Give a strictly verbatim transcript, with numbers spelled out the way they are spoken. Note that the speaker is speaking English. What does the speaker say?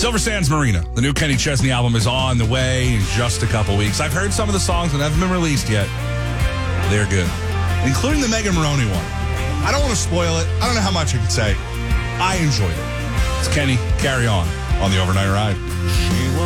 Silver Sands Marina. The new Kenny Chesney album is on the way in just a couple weeks. I've heard some of the songs that haven't been released yet. They're good, including the Megan Maroney one. I don't want to spoil it. I don't know how much I can say. I enjoyed it. It's Kenny. Carry on on the Overnight Ride.